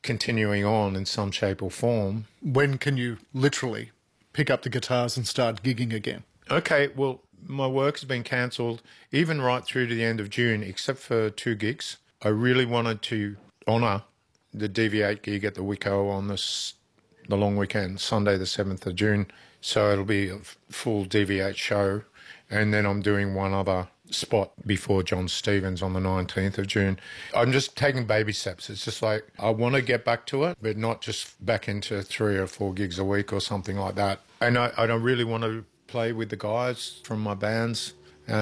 continuing on in some shape or form. When can you literally pick up the guitars and start gigging again? Okay, well, my work has been cancelled even right through to the end of June, except for 2 gigs. I really wanted to honour the DV8 gig at the Wico on the long weekend, Sunday the 7th of June. So it'll be a full DV8 show. And then I'm doing one other spot before John Stevens on the 19th of June. I'm just taking baby steps. It's just like I want to get back to it, but not just back into 3 or 4 gigs a week or something like that. And I don't really want to play with the guys from my bands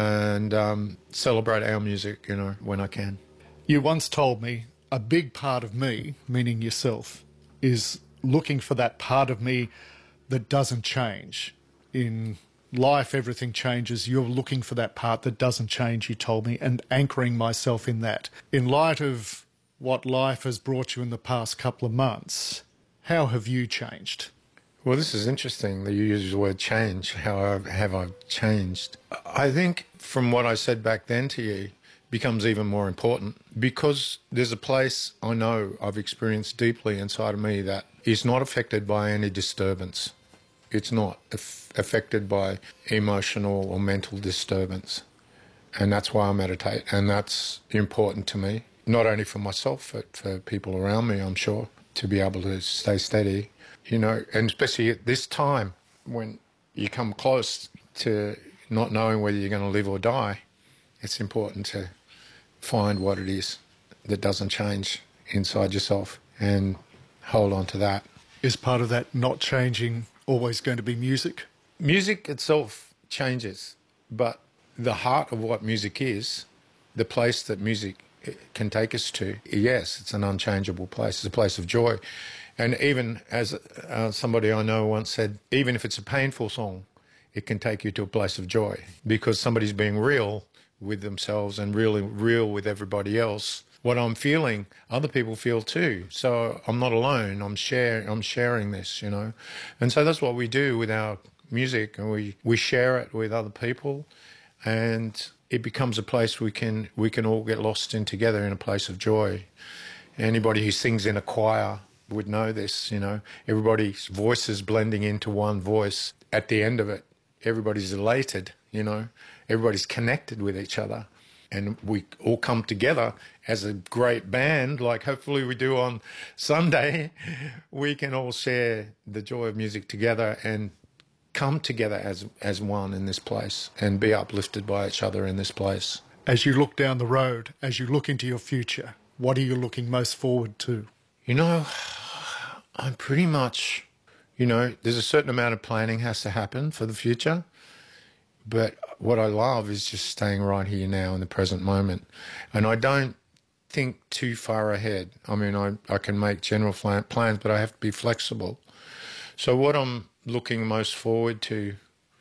and celebrate our music, when I can. You once told me a big part of me, meaning yourself, is looking for that part of me that doesn't change. In life, everything changes. You're looking for that part that doesn't change, you told me, and anchoring myself in that. In light of what life has brought you in the past couple of months, how have you changed? Well, this is interesting that you use the word change. How have I changed? I think from what I said back then to you becomes even more important because there's a place I know I've experienced deeply inside of me that is not affected by any disturbance. It's not affected by emotional or mental disturbance. And that's why I meditate. And that's important to me, not only for myself, but for people around me, I'm sure, to be able to stay steady, and especially at this time when you come close to not knowing whether you're going to live or die, it's important to find what it is that doesn't change inside yourself and hold on to that. Is part of that not changing always going to be music? Music itself changes, but the heart of what music is, the place that music can take us to, yes, it's an unchangeable place. It's a place of joy. And even as somebody I know once said, even if it's a painful song, it can take you to a place of joy because somebody's being real with themselves and really real with everybody else. What I'm feeling, other people feel too. So I'm not alone. I'm sharing this, And so that's what we do with our music, and we share it with other people, and it becomes a place we can all get lost in together in a place of joy. Anybody who sings in a choir would know this, Everybody's voices blending into one voice. At the end of it, everybody's elated, Everybody's connected with each other. And we all come together as a great band, like hopefully we do on Sunday. We can all share the joy of music together and come together as one in this place and be uplifted by each other in this place. As you look down the road, as you look into your future, what are you looking most forward to? I'm pretty much, there's a certain amount of planning has to happen for the future. But what I love is just staying right here now in the present moment. And I don't think too far ahead. I mean, I can make general plans, but I have to be flexible. So what I'm looking most forward to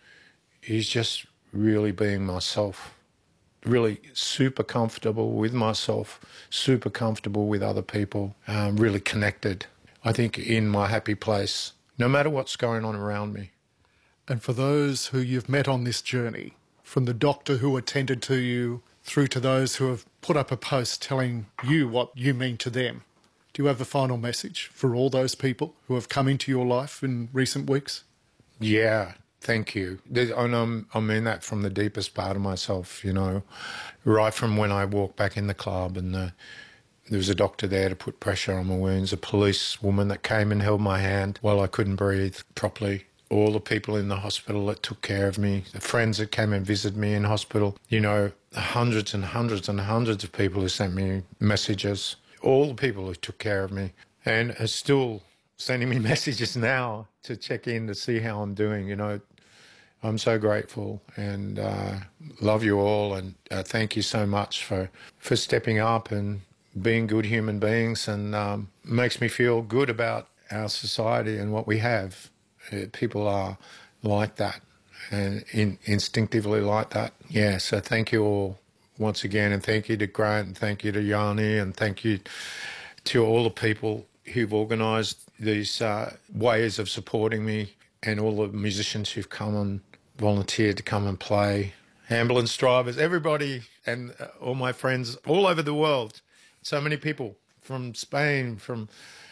is just really being myself, really super comfortable with myself, super comfortable with other people, really connected, I think, in my happy place, no matter what's going on around me. And for those who you've met on this journey, from the doctor who attended to you through to those who have put up a post telling you what you mean to them, do you have a final message for all those people who have come into your life in recent weeks? Yeah, thank you. And I mean that from the deepest part of myself, right from when I walked back in the club and there was a doctor there to put pressure on my wounds, a police woman that came and held my hand while I couldn't breathe properly. All the people in the hospital that took care of me, the friends that came and visited me in hospital, hundreds and hundreds and hundreds of people who sent me messages, all the people who took care of me and are still sending me messages now to check in to see how I'm doing. I'm so grateful and love you all, and thank you so much for stepping up and being good human beings, and makes me feel good about our society and what we have. People are like that and instinctively like that. Yeah, so thank you all once again, and thank you to Grant, and thank you to Yanni, and thank you to all the people who've organised these ways of supporting me, and all the musicians who've come and volunteered to come and play, ambulance drivers, everybody, and all my friends all over the world. So many people from Spain, from